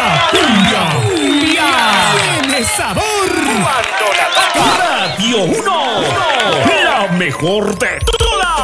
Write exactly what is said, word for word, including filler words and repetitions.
La cumbia. Cumbia. Tiene sabor. Cuando la toca Radio uno. La mejor de